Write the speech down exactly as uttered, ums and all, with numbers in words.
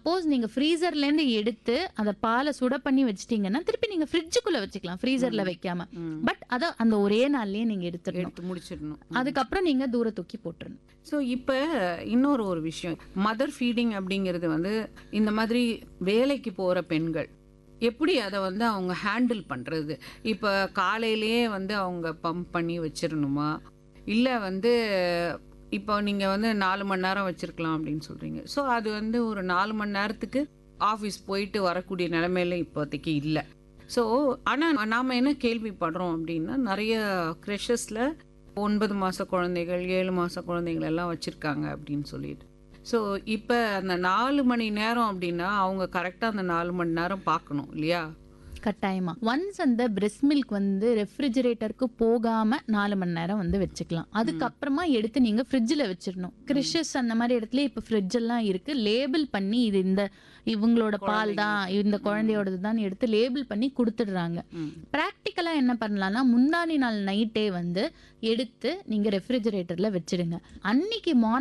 Suppose நீங்க ஃப்ரீசர்ல இருந்து எடுத்து அந்த பாலை சுட பண்ணி வச்சிட்டீங்கன்னா திருப்பி நீங்க ஃப்ரிட்ஜுக்குள்ள வச்சுக்கலாம், ஃப்ரீசர்ல வைக்காம. பட் அத அந்த ஒரே நாள்லயே நீங்க எடுத்துடணும், எடுத்து முடிச்சிடணும். அதுக்கப்புறம் நீங்க தூர தூக்கி போட்டுறணும். ஸோ இப்போ இன்னொரு ஒரு விஷயம், மதர் ஃபீடிங் அப்படிங்கிறது வந்து இந்த மாதிரி வேலைக்கு போகிற பெண்கள் எப்படி அதை வந்து அவங்க ஹேண்டில் பண்ணுறது? இப்போ காலையிலேயே வந்து அவங்க பம்ப் பண்ணி வச்சிடணுமா, இல்லை வந்து இப்போ நீங்கள் வந்து நாலு மணி நேரம் வச்சுருக்கலாம் அப்படின்னு சொல்கிறீங்க. ஸோ அது வந்து ஒரு நாலு மணி நேரத்துக்கு ஆஃபீஸ் போயிட்டு வரக்கூடிய நிலைமையில இப்போதைக்கு இல்லை. ஸோ ஆனால் நாம் என்ன கேள்விப்படுறோம் அப்படின்னா, நிறைய க்ரெஷஸில் ஒன்பது மாத குழந்தைகள், ஏழு மாத குழந்தைகள் எல்லாம் வச்சுருக்காங்க அப்படின்னு சொல்லிட்டு. ஸோ இப்போ அந்த நாலு மணி நேரம் அப்படின்னா அவங்க கரெக்டாக அந்த நாலு மணி நேரம் பார்க்கணும் இல்லையா? கட்டாயமா. ஒன்ஸ் அந்த பிரெஸ்ட் மில்க் வந்து ரெஃப்ரிஜரேட்டருக்கு போகாம நாலு மணி நேரம் வந்து வச்சுக்கலாம். அதுக்கப்புறமா எடுத்து நீங்க ஃப்ரிட்ஜில் வச்சிடணும். கிறிஷஸ் அந்த மாதிரி இடத்துல இப்போ ஃப்ரிட்ஜ் எல்லாம் இருக்கு, லேபிள் பண்ணி இது இந்த இவங்களோட பால் தான், இந்த குழந்தையோடது தான் எடுத்து லேபிள் பண்ணி கொடுத்துடுறாங்க. ப்ராக்டிக்கலா என்ன பண்ணலாம்னா, முந்தானி நாள் நைட்டே வந்து எடுத்து நீங்க ரெஃப்ரிஜரேட்டர்ல வச்சிடுங்க. அன்னைக்கு மார்னிங்